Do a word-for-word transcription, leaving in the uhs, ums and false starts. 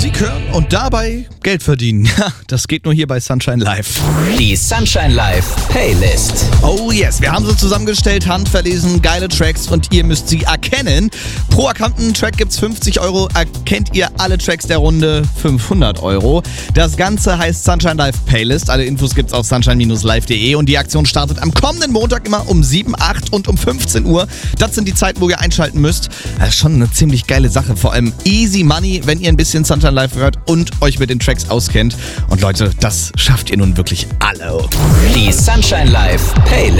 Musik hören und dabei Geld verdienen. Ja, das geht nur hier bei Sunshine Live. Die Sunshine Live Playlist. Oh yes, wir haben sie zusammengestellt, handverlesen, geile Tracks und ihr müsst sie erkennen. Pro erkannten Track gibt's fünfzig Euro. Erkennt ihr alle Tracks der Runde, fünfhundert Euro. Das Ganze heißt Sunshine Live Playlist. Alle Infos gibt's auf sunshine Bindestrich live punkt de und die Aktion startet am kommenden Montag immer um sieben, acht und um fünfzehn Uhr. Das sind die Zeiten, wo ihr einschalten müsst. Das ist schon eine ziemlich geile Sache. Vor allem easy money, wenn ihr ein bisschen Sunshine Live hört und euch mit den Tracks auskennt. Und Leute, das schafft ihr nun wirklich alle. Die Sunshine Live Playlist.